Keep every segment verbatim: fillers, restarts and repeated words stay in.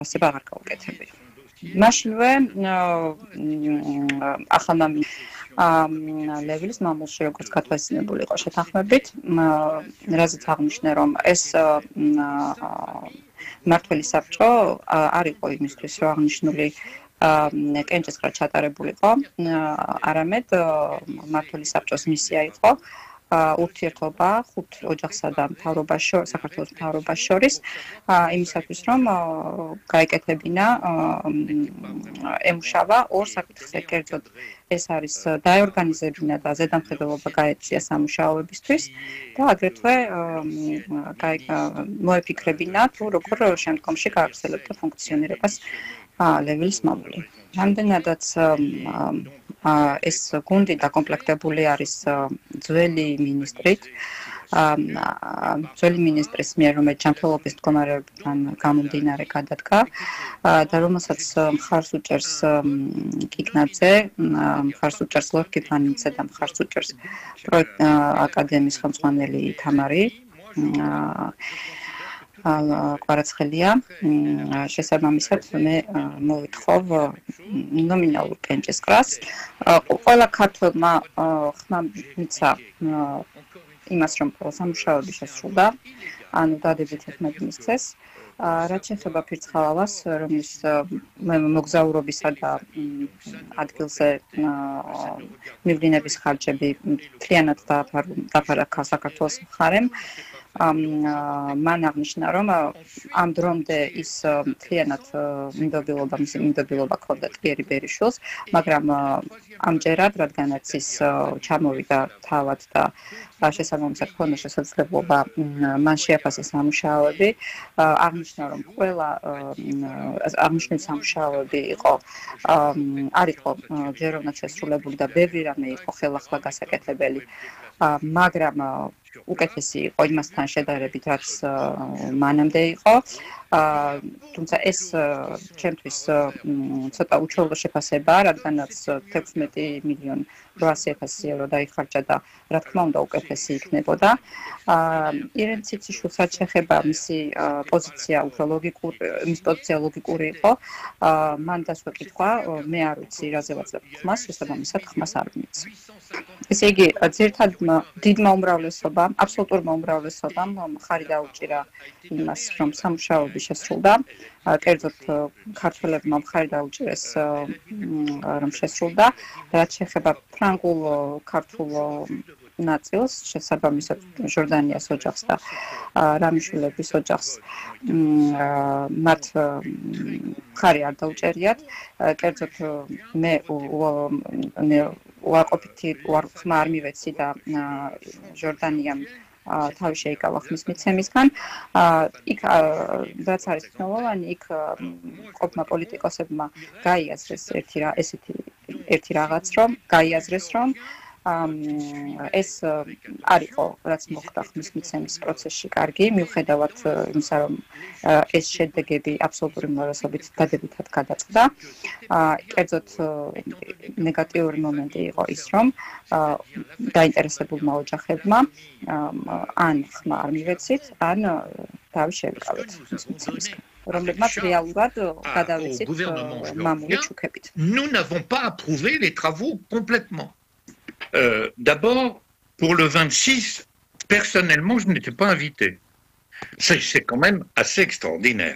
ასება აღარ გაუკეთებია. მაშინვე ახალმა ლევილის მამულში როგორც გათვალისწინებული იყო შეთანხმებით, რაზეც აღნიშნა რომ ეს მმართველი საბჭო არ იყო იმისთვის რომ აღნიშნული კენჭისყრა ჩატარებულიყო, არამედ მმართველი საბჭოს მისია იყო ურთიერთობა ხუთ ოჯახსა და მთავრობას შორის, საქართველოს მთავრობას შორის, იმისათვის რომ გაეკეთებინა ემუშავა ორ საკითხზე, კერძოდ ეს არის დაეორგანიზებინა და ზედამხედველობა გაეწია სამუშაოებისთვის და აგრეთვე მოეფიქრებინა თუ როგორ შემდგომში გააგრძელებდა ფუნქციონირებას ლევილის მამული. რამდენადაც ეს გუნდი დაკომპლექტებული არის ძველი მინისტრით, ძველი მინისტრის მიერ, რომელიც ჯანმრთელობის მდგომარეობიდან გამომდინარე გადადგა და რომელსაც მხარს უჭერს კიკნაძე, მხარს უჭერს ლორ კიფანიძე და მხარს უჭერს პროექტ აკადემიის ხელმძღვანელი თამარი კვარაცხელია, შესაბამისად მე მოვითხოვ ნომინალურ კენჭისყრას. ყველა ქართველმა ხმა მიცა იმას, რომ სამუშაოები შესრულდა, ანუ დადებით ეხმები მისცეს. რაც შეეხება ფირცხალავას, რომლის მოგზაურობისა და ადგილზე მივლინების ხარჯები მთლიანად დაფარა საქართველოს მხარემ, მან აღნიშნა, რომ ამ დრომდე ის მთლიანად მინდობილობა, მისი მინდობილობა ჰქონდა ტყიერი ბერიშვილს, მაგრამ ამჯერად, რადგანაც ის ჩამოვიდა თავად და შესაბამისად ჰქონდა შესაძლებლობა მან შეაფასა სამუშაოები, აღნიშნა, რომ ყველა აღნიშნული სამუშაოები იყო არ იყო ჯეროვნად შესრულებული და ბევრი რამე იყო ხელახლა გასაკეთებელი, მაგრამ უკეთესი იყო იმასთან შედარებით, რაც მანამდე იყო. თუმცა ეს ჩემთვის ცოტა უჩვეულო შეფასებაა, რადგანაც თექვსმეტი მილიონი რვაასი ათასი ევრო დაიხარჯა და რა თქმა უნდა უკეთესი იქნებოდა. ირენ ციციშვილსაც შეეხება მისი პოზიცია უფრო ლოგიკური, მის პოზიცია ლოგიკური იყო. მან დასვა კითხვა, მე არ ვიცი რაზე ვაძლევ ხმას, შესაბამისად ხმას არ ვიცი. ესე იგი, ძირითადად დიდმა უმრავლესობამ, აბსოლუტურმა უმრავლესობამ მხარი დაუჭირა იმას, რომ სამუშაოები შესრულდა. კერძოდ ქართველებმა მხარი დაუჭირეს, რომ შესრულდა. რაც შეეხება ფრანგულ ქართულ ნაწილს, შესაბამისად ჟორდანიას ოჯახს და რამიშვილების ოჯახს მათ მხარი არ დაუჭერიათ. კერძოდ მე უარყოფითი ხმა არ მივეცი და ჟორდანიამ თავი შეიკავა ხმის მიცემისგან. იქ რაც არის მნიშვნელოვანი, იქ ყოფნა პოლიტიკოსებმა გაიაზრეს ერთი ესეთი ერთი რაღაც, რომ გაიაზრეს, რომ ეს არ იყო, რაც მოხდა ხმის მიცემის პროცესში კარგი, მიუხედავად იმისა, რომ ეს შედეგები აბსოლუტური უმრავლესობით დადებითად გადაწყდა. კერძოდ ნეგატიური მომენტი იყო ის, რომ დაინტერესებულმა ოჯახებმა ან ხმა არ მივეცით, ან თავი შევიკავეთ ხმის მიცემისგან, რომლებმაც რეალურად გადავეცით მამული ჩუქებით. Nous n'avons pas approuvé les travaux complètement. Euh, D'abord, pour le vingt-six, personnellement, je n'étais pas invité. C'est quand même assez extraordinaire.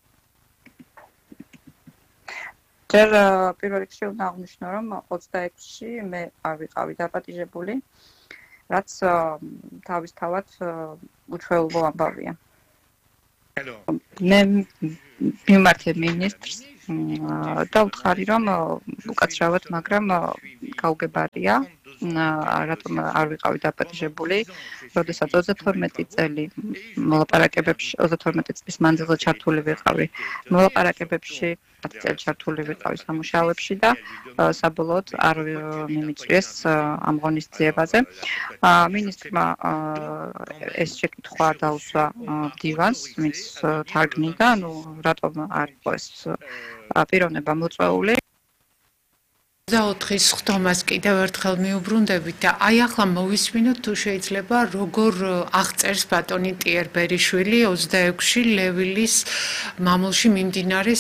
ჯერ პირველ რიგში უნდა აღნიშნო, რომ ოცდაექვსში მე არ ვიყავი დაპატიჟებული, რაც თავისთავად უჩვეულო ამბავია. მე მიმართე მინისტრს და ვთხარი, რომ უკაცრავად, მაგრამ გაუგებარია, რატომ არ ვიყავი დაპატიჟებული, როდესაც ოცდათორმეტი წელი მოლაპარაკებებში, ოცდათორმეტი წლის მანძილზე ჩართული ვიყავი მოლაპარაკებებში, ათი წელი ჩართული ვიყავი სამუშაოებში და საბოლოოდ არ მიმიწვიეს ამ ღონისძიებაზე. მინისტრმა ეს შეკითხვა დაუსვა დივანს, ვინც თარგმნიდა, ნუ რატომ არ იყო ეს პიროვნება მოწვეული. ოცდაოთხის ხდომას კიდევ ერთხელ მიუბრუნდებით და აი ახლა მოვისმინოთ თუ შეიძლება როგორ აღწერს ბატონი ტიერ ბერიშვილი ოცდაექვსში ლევილის მამულში მიმდინარე